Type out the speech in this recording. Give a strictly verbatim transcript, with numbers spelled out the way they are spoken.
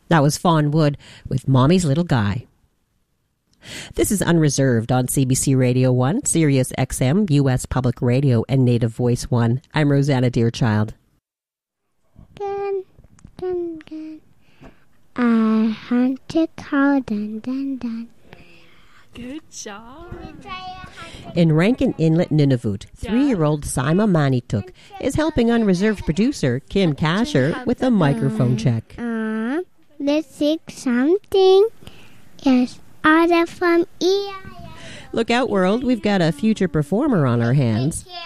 That was Fawn Wood with Mommy's Little Guy. This is Unreserved on C B C Radio one, Sirius X M, U S Public Radio, and Native Voice one. I'm Rosanna Deerchild. Dun, dun, dun. I hunt a cow, dun, dun, dun. Good job. In Rankin Inlet, Nunavut, three-year-old Saima Manituk is helping Unreserved producer Kim Kasher with a microphone check. Uh, let's sing something. Yes, other from E I. Look out, world. We've got a future performer on our hands.